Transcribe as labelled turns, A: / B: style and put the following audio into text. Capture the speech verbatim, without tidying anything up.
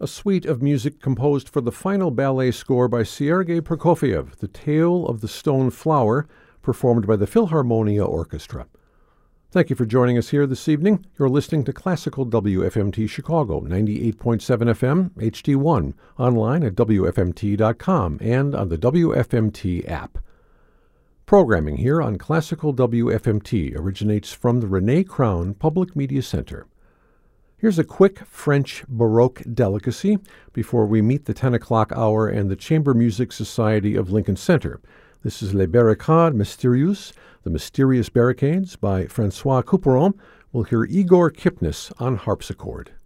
A: a suite of music composed for the final ballet score by Sergei Prokofiev, The Tale of the Stone Flower, performed by the Philharmonia Orchestra. Thank you for joining us here this evening. You're listening to Classical W F M T Chicago, ninety-eight point seven F M, H D one, online at W F M T dot com and on the W F M T app. Programming here on Classical W F M T originates from the René Crown Public Media Center. Here's a quick French Baroque delicacy before we meet the ten o'clock hour and the Chamber Music Society of Lincoln Center. This is Les Barricades Mystérieuses, The Mysterious Barricades by Francois Couperin. We'll hear Igor Kipnis on harpsichord.